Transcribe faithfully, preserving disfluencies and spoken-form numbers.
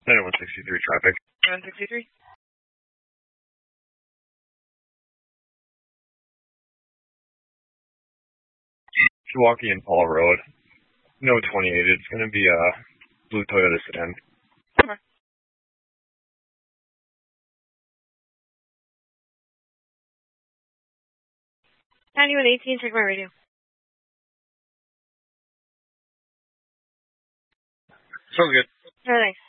ninety-one sixty-three traffic. one sixty-three. Milwaukee and Paul Road. No twenty-eight. It's going to be a blue Toyota sedan. Okay. ninety-one eighteen, check my radio. Sounds good. Oh, thanks.